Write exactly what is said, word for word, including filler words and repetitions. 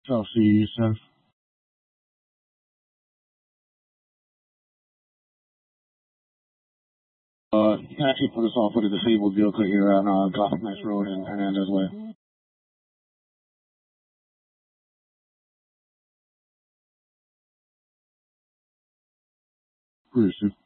Chelsea, Youssef. Uh, you can actually put us off with a disabled vehicle here on uh, Gothic Nights Road and Hernandez Way. Bruce.